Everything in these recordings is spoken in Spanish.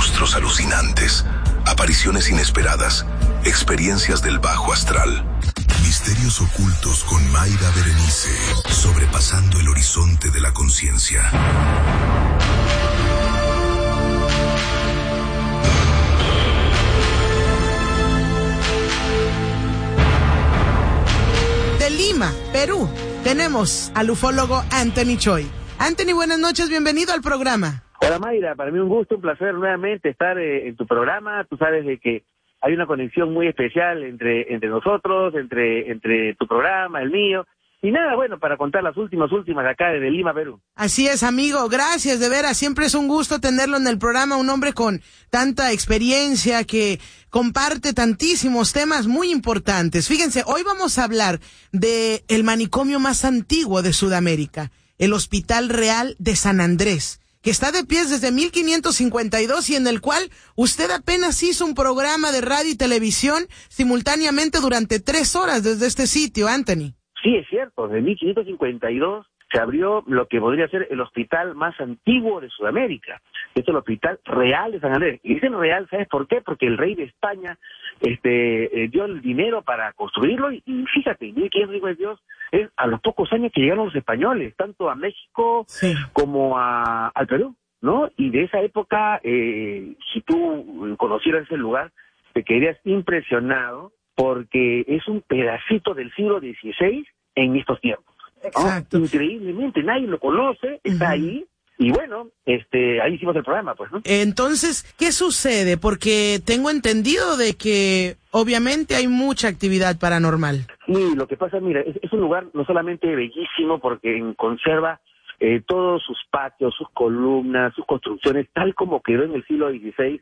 monstruos alucinantes, apariciones inesperadas, experiencias del bajo astral. Misterios ocultos con Mayra Berenice, sobrepasando el horizonte de la conciencia. De Lima, Perú, tenemos al ufólogo Anthony Choi. Anthony, buenas noches, bienvenido al programa. Hola Mayra, para mí un gusto, un placer nuevamente estar en tu programa. Tú sabes de que hay una conexión muy especial entre nosotros, entre tu programa, el mío. Y nada, bueno, para contar las últimas de acá de Lima, Perú. Así es, amigo, gracias, de veras, siempre es un gusto tenerlo en el programa, un hombre con tanta experiencia que comparte tantísimos temas muy importantes. Fíjense, hoy vamos a hablar de el manicomio más antiguo de Sudamérica, el Hospital Real de San Andrés, que está de pie desde 1552 y en el cual usted apenas hizo un programa de radio y televisión simultáneamente durante 3 horas desde este sitio, Anthony. Sí, es cierto, desde 1552 se abrió lo que podría ser el hospital más antiguo de Sudamérica. Este es el Hospital Real de San Andrés. Y dicen real, ¿sabes por qué? Porque el rey de España dio el dinero para construirlo y fíjate, ¿quién es rico de Dios? Es a los pocos años que llegaron los españoles, tanto a México como al Perú, ¿no? Y de esa época, si tú conocieras ese lugar, te quedarías impresionado porque es un pedacito del siglo XVI en estos tiempos, ¿no? Exacto. Increíblemente, nadie lo conoce, está ahí. Y bueno, ahí hicimos el programa, pues, ¿no? Entonces, ¿qué sucede? Porque tengo entendido de que obviamente hay mucha actividad paranormal. Sí, lo que pasa, mira, es un lugar no solamente bellísimo porque conserva todos sus patios, sus columnas, sus construcciones, tal como quedó en el siglo XVI.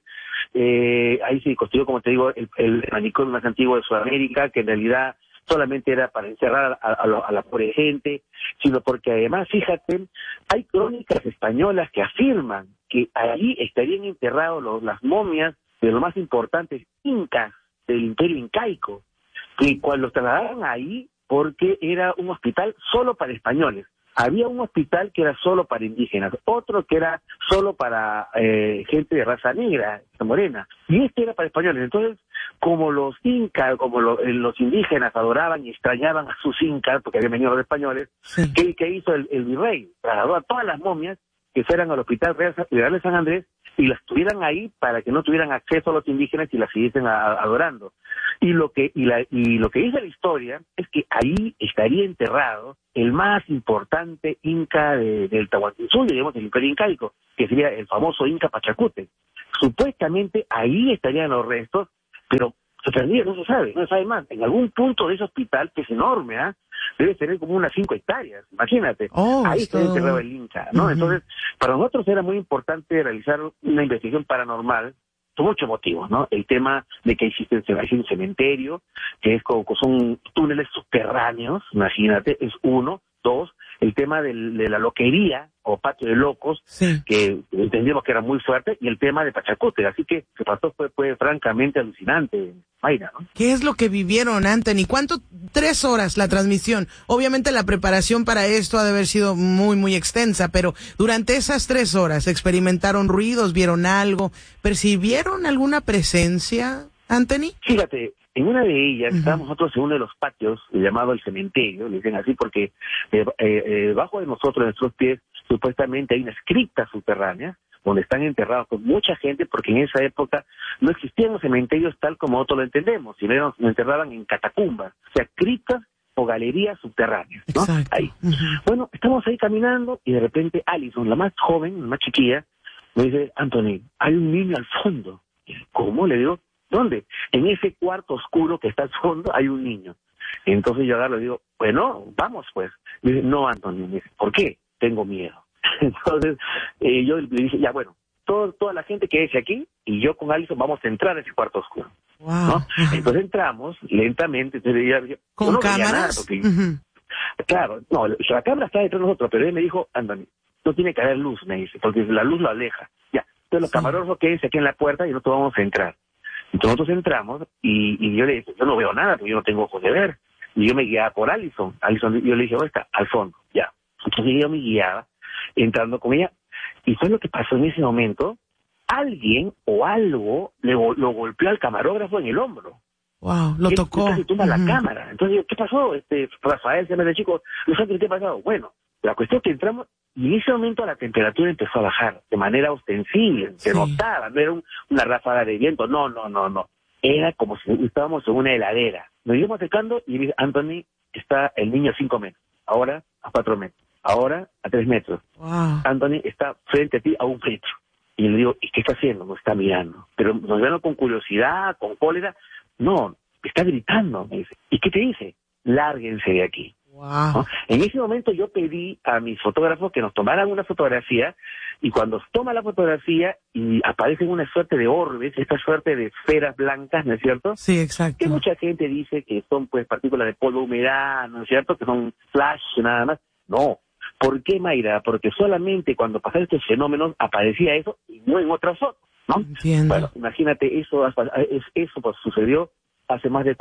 Ahí se construyó, como te digo, el manicomio más antiguo de Sudamérica, que en realidad solamente era para encerrar a la pobre gente, sino porque además, fíjate, hay crónicas españolas que afirman que allí estarían enterrados las momias de los más importantes incas del Imperio Incaico, que cuando los trasladaron ahí, porque era un hospital solo para españoles. Había un hospital que era solo para indígenas, otro que era solo para gente de raza negra, morena, y este era para españoles. Entonces, como los incas, como los indígenas adoraban y extrañaban a sus incas, porque habían venido los españoles, sí. ¿Qué hizo el virrey? Trasladó a todas las momias que fueran al Hospital Real de San Andrés y las tuvieran ahí para que no tuvieran acceso a los indígenas y las siguiesen adorando. Y lo que dice la historia es que ahí estaría enterrado el más importante inca del Tahuantinsuyo, digamos, del Imperio Incaico, que sería el famoso Inca Pachacútec. Supuestamente ahí estarían los restos, pero se perdieron, no se sabe más. En algún punto de ese hospital, que es enorme, debe tener como unas 5 hectáreas, imagínate. Ahí está enterrado el Inca, ¿no? Entonces, para nosotros era muy importante realizar una investigación paranormal, por muchos motivos, ¿no? El tema de que existe un cementerio, que es como son túneles subterráneos, imagínate, es uno. 2, el tema de la loquería o patio de locos, sí, que entendimos que era muy fuerte, y el tema de Pachacútec, así que se pasó, fue francamente alucinante, Mayra, ¿no? ¿Qué es lo que vivieron, Anthony? ¿Cuánto? 3 horas la transmisión. Obviamente la preparación para esto ha de haber sido muy, muy extensa, pero durante esas 3 horas experimentaron ruidos, vieron algo, ¿percibieron alguna presencia, Anthony? Fíjate, en una de ellas, estábamos nosotros en uno de los patios, llamado el cementerio, le dicen así porque debajo de nosotros, en nuestros pies, supuestamente hay unas criptas subterráneas, donde están enterrados con mucha gente, porque en esa época no existían los cementerios tal como nosotros lo entendemos, sino nos enterraban en catacumbas, o sea, criptas o galerías subterráneas, ¿no? Exacto. Ahí. Bueno, estamos ahí caminando y de repente Alison, la más joven, la más chiquilla, me dice, Anthony, hay un niño al fondo. ¿Cómo? Le digo, ¿dónde? En ese cuarto oscuro que está al fondo hay un niño. Entonces yo agarro y digo, bueno, vamos pues. Me dice, no, Antonio, me dice, ¿por qué? Tengo miedo. Entonces yo le dije, ya bueno, toda la gente quédese aquí y yo con Alison vamos a entrar a ese cuarto oscuro. Wow. ¿No? Entonces entramos lentamente. Entonces, ¿con no cámaras? Claro, no, la cámara está detrás de nosotros, pero él me dijo, Antonio, no tiene que haber luz, me dice, porque la luz lo aleja. Ya, entonces los camarógrafos quédense aquí en la puerta y nosotros vamos a entrar. Entonces nosotros entramos y yo le dije, yo no veo nada porque yo no tengo ojos de ver. Y yo me guiaba por Alison. Yo le dije, ¿dónde está? Al fondo, ya. Entonces yo me guiaba entrando con ella. Y fue lo que pasó en ese momento. alguien o algo lo golpeó al camarógrafo en el hombro. Wow, lo tocó. Casi tumba la cámara. Entonces digo, ¿qué pasó? Rafael se me dice, chicos, ¿qué ha pasado? Bueno, la cuestión es que entramos y en ese momento la temperatura empezó a bajar de manera ostensible, se notaba, no era una ráfaga de viento, no. Era como si estábamos en una heladera. Nos íbamos acercando y dice, Anthony, está el niño a 5 metros, ahora a 4 metros, ahora a 3 metros. Wow. Anthony está frente a ti a 1 metro. Y le digo, ¿y qué está haciendo? Nos está mirando. Pero nos mirando con curiosidad, con cólera. No, está gritando, me dice. ¿Y qué te dice? Lárguense de aquí. Wow. ¿No? En ese momento yo pedí a mis fotógrafos que nos tomaran una fotografía, y cuando se toma la fotografía y aparecen una suerte de orbes, esta suerte de esferas blancas, ¿no es cierto? Sí, exacto. Que mucha gente dice que son pues partículas de polvo, humedad, ¿no es cierto? Que son flash nada más. No. ¿Por qué, Mayra? Porque solamente cuando pasaron estos fenómenos aparecía eso y no en otras fotos, ¿no? Entiendo. Bueno, imagínate, eso pues sucedió hace más de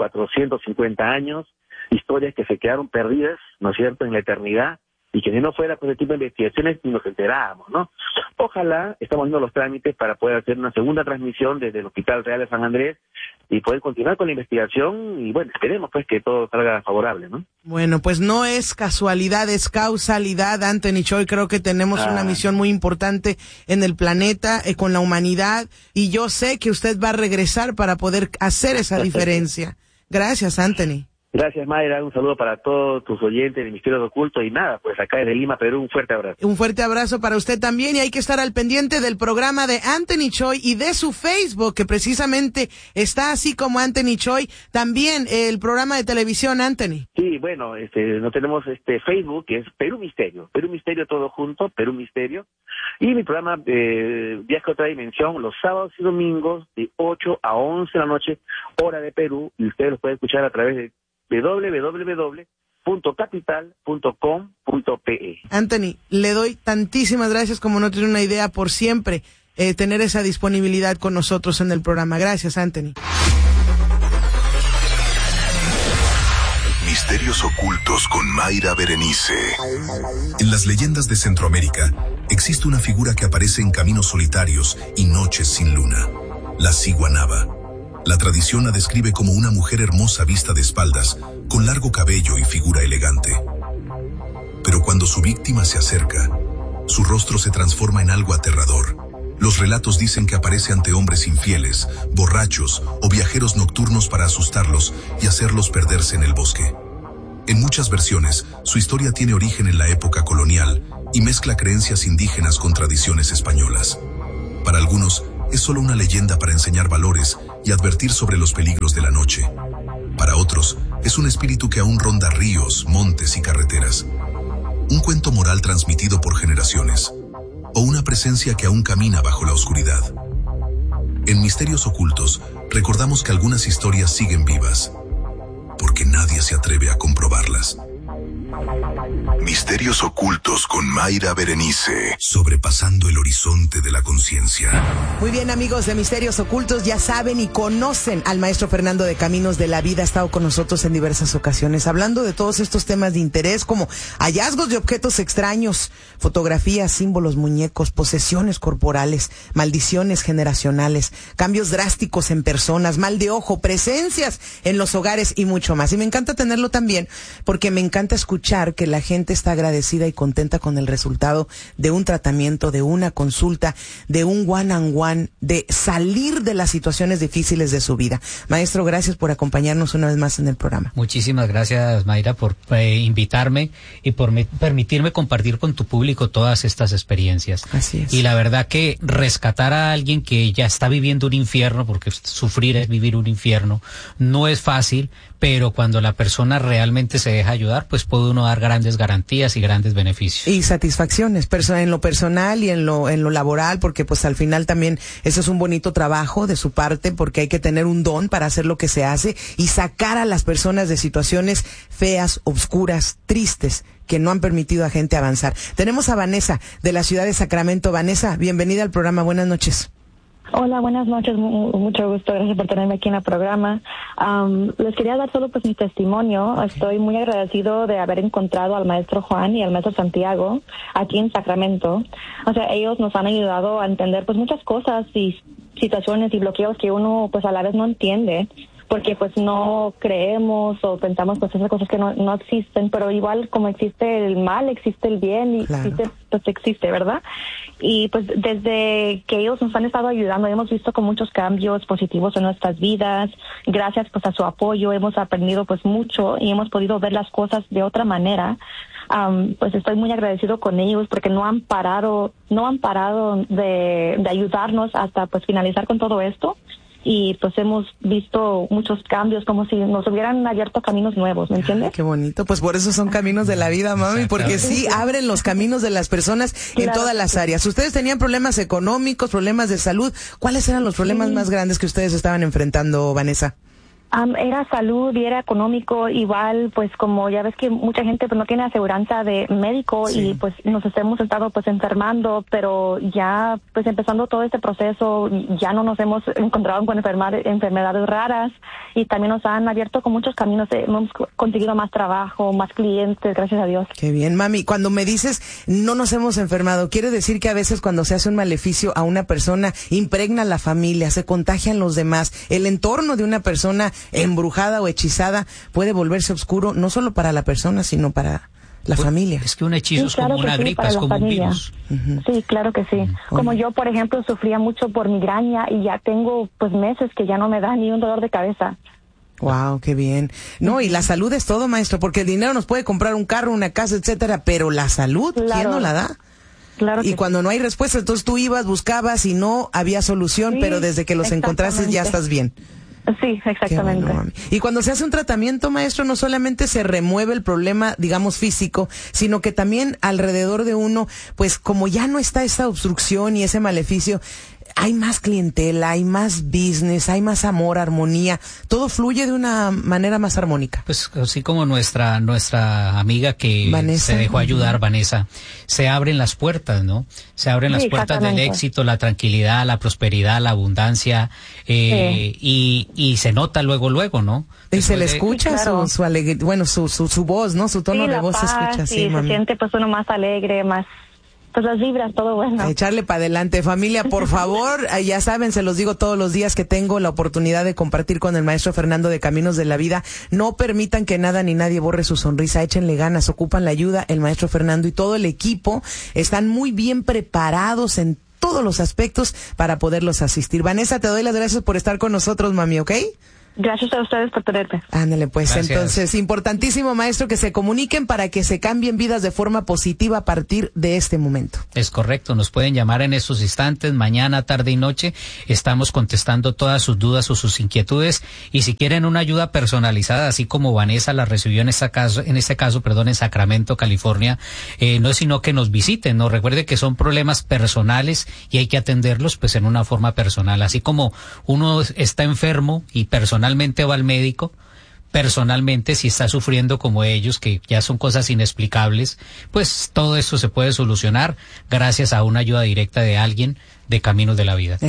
450 años, historias que se quedaron perdidas, ¿no es cierto?, en la eternidad, y que si no fuera por ese tipo de investigaciones ni nos enterábamos, ¿no? Ojalá, estamos haciendo los trámites para poder hacer una segunda transmisión desde el Hospital Real de San Andrés y poder continuar con la investigación, y bueno, esperemos pues que todo salga favorable, ¿no? Bueno, pues no es casualidad, es causalidad, Anthony Choi. Creo que tenemos una misión muy importante en el planeta, con la humanidad, y yo sé que usted va a regresar para poder hacer esa diferencia. Gracias, Anthony. Gracias, Mayra, un saludo para todos tus oyentes de Misterios Ocultos, y nada, pues acá desde Lima, Perú, un fuerte abrazo. Un fuerte abrazo para usted también, y hay que estar al pendiente del programa de Anthony Choi y de su Facebook, que precisamente está así como Anthony Choi, también el programa de televisión, Anthony. Sí, bueno, no tenemos Facebook, que es Perú Misterio todo junto, Perú Misterio, y mi programa Viaje a otra dimensión, los sábados y domingos de 8 a 11 de la noche, hora de Perú, y ustedes los pueden escuchar a través de www.capital.com.pe. Anthony, le doy tantísimas gracias, como no tiene una idea, por siempre tener esa disponibilidad con nosotros en el programa. Gracias, Anthony. Misterios ocultos con Mayra Berenice. En las leyendas de Centroamérica existe una figura que aparece en caminos solitarios y noches sin luna: la ciguanaba. La tradición la describe como una mujer hermosa vista de espaldas, con largo cabello y figura elegante. Pero cuando su víctima se acerca, su rostro se transforma en algo aterrador. Los relatos dicen que aparece ante hombres infieles, borrachos o viajeros nocturnos para asustarlos y hacerlos perderse en el bosque. En muchas versiones, su historia tiene origen en la época colonial y mezcla creencias indígenas con tradiciones españolas. Para algunos, es solo una leyenda para enseñar valores y advertir sobre los peligros de la noche. Para otros, es un espíritu que aún ronda ríos, montes y carreteras. Un cuento moral transmitido por generaciones. O una presencia que aún camina bajo la oscuridad. En Misterios Ocultos, recordamos que algunas historias siguen vivas, porque nadie se atreve a comprobarlas. Misterios Ocultos con Mayra Berenice. Sobrepasando el horizonte de la conciencia. Muy bien, amigos de Misterios Ocultos, ya saben y conocen al maestro Fernando de Caminos de la Vida. Ha estado con nosotros en diversas ocasiones hablando de todos estos temas de interés, como hallazgos de objetos extraños, fotografías, símbolos, muñecos, posesiones corporales, maldiciones generacionales, cambios drásticos en personas, mal de ojo, presencias en los hogares y mucho más. Y me encanta tenerlo también porque me encanta escuchar que la gente está agradecida y contenta con el resultado de un tratamiento, de una consulta, de un one-on-one, de salir de las situaciones difíciles de su vida. Maestro, gracias por acompañarnos una vez más en el programa. Muchísimas gracias, Mayra, por invitarme y por permitirme compartir con tu público todas estas experiencias. Así es. Y la verdad que rescatar a alguien que ya está viviendo un infierno, porque sufrir es vivir un infierno, no es fácil, pero cuando la persona realmente se deja ayudar, pues puede uno dar grandes garantías y grandes beneficios. Y satisfacciones, en lo personal y en lo laboral, porque pues al final también eso es un bonito trabajo de su parte, porque hay que tener un don para hacer lo que se hace y sacar a las personas de situaciones feas, oscuras, tristes, que no han permitido a gente avanzar. Tenemos a Vanessa de la ciudad de Sacramento. Vanessa, bienvenida al programa, buenas noches. Hola, buenas noches, mucho gusto, gracias por tenerme aquí en el programa. Les quería dar solo pues mi testimonio. Okay. Estoy muy agradecido de haber encontrado al maestro Juan y al maestro Santiago aquí en Sacramento. O sea, ellos nos han ayudado a entender pues muchas cosas y situaciones y bloqueos que uno pues a la vez no entiende, porque pues no creemos o pensamos pues esas cosas que no existen, pero igual como existe el mal, existe el bien y claro. existe, ¿verdad? Y pues desde que ellos nos han estado ayudando hemos visto con muchos cambios positivos en nuestras vidas. Gracias pues a su apoyo hemos aprendido pues mucho y hemos podido ver las cosas de otra manera. Pues estoy muy agradecido con ellos porque no han parado de ayudarnos hasta pues finalizar con todo esto. Y pues hemos visto muchos cambios, como si nos hubieran abierto caminos nuevos, ¿me entiendes? Qué bonito, pues por eso son caminos de la vida, mami, porque sí abren los caminos de las personas en todas las áreas. Ustedes tenían problemas económicos, problemas de salud. ¿Cuáles eran los problemas más grandes que ustedes estaban enfrentando, Vanessa? Era salud y era económico, igual pues como ya ves que mucha gente pues no tiene aseguranza de médico y pues nos hemos estado pues enfermando, pero ya pues empezando todo este proceso ya no nos hemos encontrado con enfermedades raras y también nos han abierto con muchos caminos, hemos conseguido más trabajo, más clientes, gracias a Dios. Qué bien, mami. Cuando me dices no nos hemos enfermado, quiere decir que a veces cuando se hace un maleficio a una persona impregna la familia, se contagian los demás, el entorno de una persona embrujada o hechizada puede volverse oscuro no solo para la persona sino para la familia. Es que un hechizo es como una gripa, es como un virus. Sí, claro que sí. Como yo, por ejemplo, sufría mucho por migraña y ya tengo pues meses que ya no me da ni un dolor de cabeza. Wow, qué bien. No, y la salud es todo, maestro, porque el dinero nos puede comprar un carro, una casa, etcétera, pero la salud, claro. ¿Quién no la da? Claro. Y cuando no hay respuesta, entonces tú ibas, buscabas y no había solución, pero desde que los encontraste ya estás bien. Sí, exactamente. Bueno, y cuando se hace un tratamiento, maestro, no solamente se remueve el problema, digamos, físico, sino que también alrededor de uno, pues como ya no está esa obstrucción y ese maleficio, hay más clientela, hay más business, hay más amor, armonía, todo fluye de una manera más armónica. Pues así como nuestra amiga que Vanessa, se dejó ayudar, Vanessa, se abren las puertas, ¿no? Se abren las puertas del éxito, la tranquilidad, la prosperidad, la abundancia, y se nota luego, ¿no? Y se le escucha su alegría, bueno, su voz, ¿no? Su tono de voz paz, se escucha así, se siente pues uno más alegre, más... Pues las vibras, todo bueno. A echarle para adelante, familia, por favor, ya saben, se los digo todos los días que tengo la oportunidad de compartir con el maestro Fernando de Caminos de la Vida. No permitan que nada ni nadie borre su sonrisa, échenle ganas, ocupan la ayuda. El maestro Fernando y todo el equipo están muy bien preparados en todos los aspectos para poderlos asistir. Vanessa, te doy las gracias por estar con nosotros, mami, ¿ok? Gracias a ustedes por tenerme. Ándale, pues. Gracias. Entonces, importantísimo, maestro, que se comuniquen para que se cambien vidas de forma positiva a partir de este momento. Es correcto, nos pueden llamar en estos instantes, mañana, tarde y noche. Estamos contestando todas sus dudas o sus inquietudes. Y si quieren una ayuda personalizada, así como Vanessa la recibió en este caso, en Sacramento, California, no es sino que nos visiten, ¿no? Recuerde que son problemas personales y hay que atenderlos pues en una forma personal. Así como uno está enfermo y personalmente va al médico, personalmente si está sufriendo como ellos, que ya son cosas inexplicables, pues todo esto se puede solucionar gracias a una ayuda directa de alguien de Caminos de la Vida.